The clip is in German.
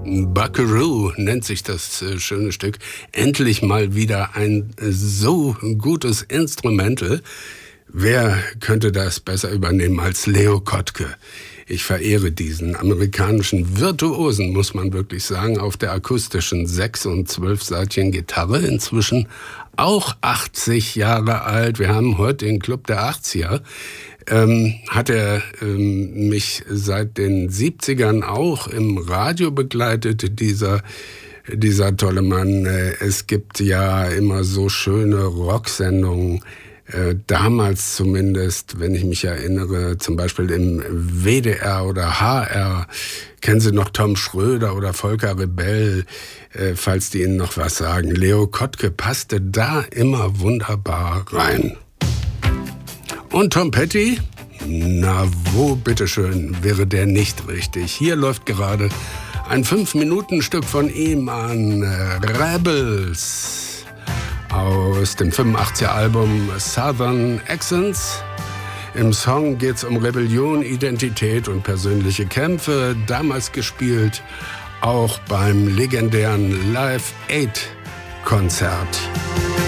Buckaroo nennt sich das schöne Stück. Endlich mal wieder ein so gutes Instrumental. Wer könnte das besser übernehmen als Leo Kottke? Ich verehre diesen amerikanischen Virtuosen, muss man wirklich sagen, auf der akustischen 6- und 12-seitigen Gitarre. Inzwischen auch 80 Jahre alt. Wir haben heute den Club der 80er. Hat er mich seit den 70ern auch im Radio begleitet, dieser tolle Mann. Es gibt ja immer so schöne Rocksendungen, damals zumindest, wenn ich mich erinnere, zum Beispiel im WDR oder HR. Kennen Sie noch Tom Schröder oder Volker Rebell, falls die Ihnen noch was sagen? Leo Kottke passte da immer wunderbar rein. Und Tom Petty? Na, wo bitteschön wäre der nicht richtig? Hier läuft gerade ein 5-Minuten-Stück von ihm an Rebels aus dem 85er-Album Southern Accents. Im Song geht's um Rebellion, Identität und persönliche Kämpfe, damals gespielt auch beim legendären Live-Aid-Konzert.